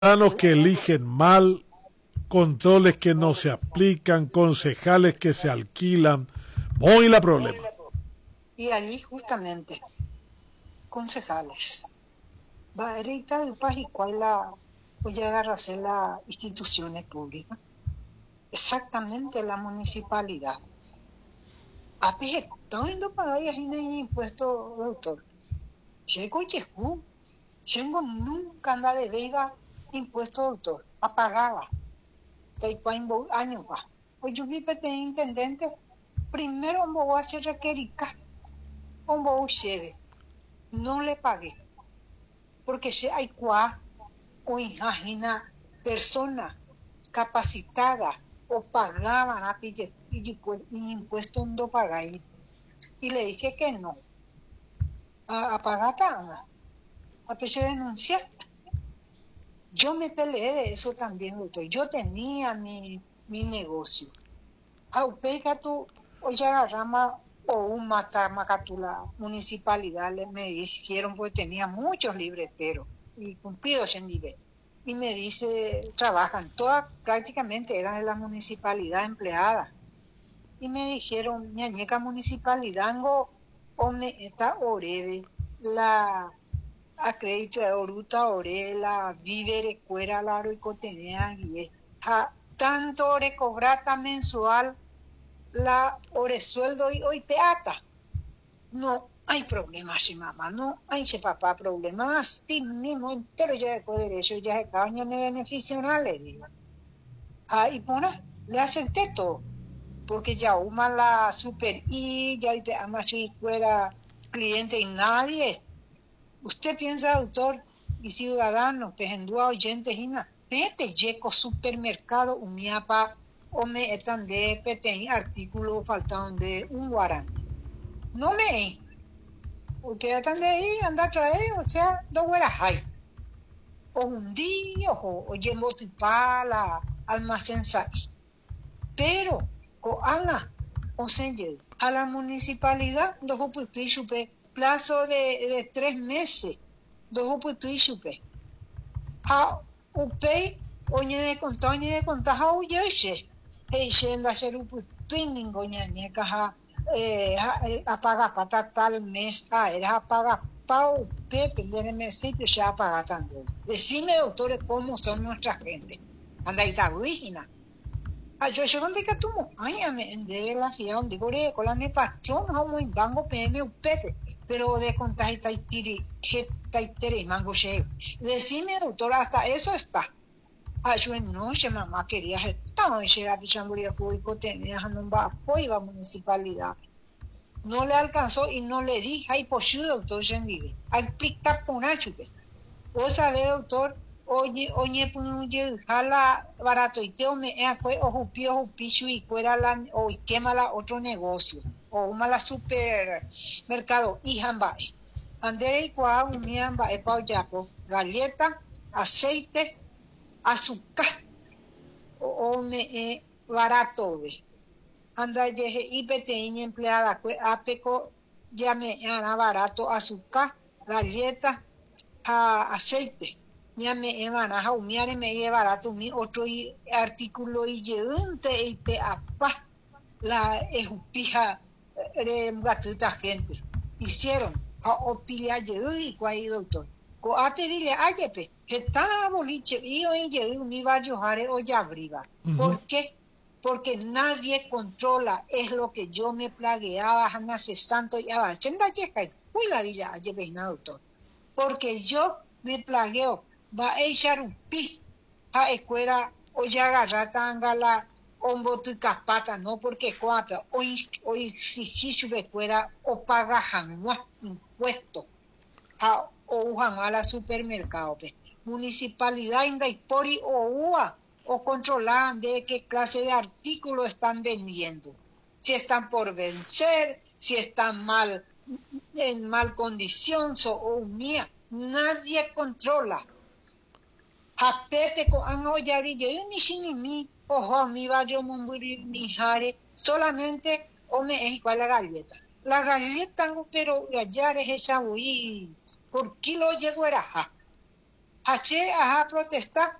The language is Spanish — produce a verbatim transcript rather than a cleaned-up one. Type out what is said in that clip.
ciudadanos que eligen mal, controles que no se aplican, concejales que se alquilan. Muy la problema. Y allí justamente, concejales. Va a editar el país cuál la voy a llegar a ser las instituciones públicas. Exactamente la municipalidad. A ver, todo para ahí hay impuesto, doctor. Llego Yehú, llego nunca anda de vega impuesto, doctor. Apagaba. Taipaimbo año va. Pues yo vi que tenía intendente. Primero un bobo hace requerica. Un bobo lleve. No le pagué. Porque si hay cuá o imagina persona capacitada o pagaban a pille y impuesto no pagáis. Y le dije que no. A, a pagar tan. A pesar de denunciar. Yo me peleé de eso también, doctor. Yo tenía mi, mi negocio. Aupeica tu oye agarrama o un matamacatula municipalidad le me hicieron porque tenía muchos libreteros y cumplidos en nivel. Y me dice, trabajan, todas prácticamente eran de la municipalidad empleadas. Y me dijeron, ñañeca municipalidad, o me está oreve, la acredito de oruta ore, la vivere cuera, la roicotenea, y tanto ore cobrata mensual, la ore sueldo y hoy peata. No hay problemas, si mamá, no hay si papá problemas, ti mismo entero ya de poder eso, ya de caña de beneficio, no le digo. Ah, y bueno, le acepté todo, porque ya una la super y ya y ama si fuera cliente y nadie. Usted piensa, autor y ciudadano, pejendúa oyentes y nada, pepe yeco supermercado, umiapa, o me están de peten artículos faltaron de un guarán. No me porque están de ahí, anda a traer, o sea, dos hueras hay. O un día, o, o llevo tu pala, almacén sachi. Pero, o ana, o se a la municipalidad, dos opuestos chupe, plazo de, de tres meses, dos opuestos chupe. A upei, oye de contar, oye de contar, a uyeshe. Hey, yendo a hacer un putingo, oye, caja. Eh, apaga para tal mes, ah, era apaga pau, pepe, en el municipio ya apaga tanto. Decime, doctores, cómo son nuestra gente. Anda y está virgina. Ah, yo llego en que tú, ay, me de la fía, donde corre, con la me patrón, como en banco, P M, pepe, pero de contar y taitiri, taitiri, mango shave. Decime, doctor, hasta eso está. Ah, yo no, se mamá quería todo, se era pichamburía público, tenía un apoyo a la municipalidad. No le alcanzó y no le dije, ay, pues yo, doctor, ya ni a explicar por una chupe. Vos sabés, doctor, oye, oye, pues, oye, jala barato y te me fue o jupio, jupicho y fuera la, o quema la otro negocio, o una la supermercado, y jamba. Andere y cuá, un miamba, e pao yapo, galleta, aceite, azúcar, o, o me eh, barato, ve. Anda yeje y peteña empleada, pues apeco, ya me era barato, azúcar, galleta, a aceite. Ya me eman a umiare me lleva barato mi otro artículo y llevante y te apa la ejupija de gratuita gente. Hicieron a opila llevó y cuál doctor. Co a pedirle ayepe que está boliche y hoy llevo mi barrio jare o ya abriga. ¿Por qué? Porque nadie controla, es lo que yo me plagueaba, hace santo y avanchenda yeca, uy la villa, lleve doctor. Porque yo me plagueo, va a echar un pi a escuela, o ya agarrata angala, o botu capata, no porque cuatro, hoy, hoy si chichu de escuela, o paga janua, impuesto, a, o janua la supermercado, pe. Municipalidad inda y pori o ua, o controlan de qué clase de artículos están vendiendo, si están por vencer, si están mal, en mal condición, so, o mía, nadie controla. A Pepe con ano yarillo, yo ni si ni mi, ojo, mi barrio mumburi, mi jare, solamente, o me es igual la galleta. La galleta, pero ya es esa, uy, por kilo llegó era, ja. Hache, ajá, protesta.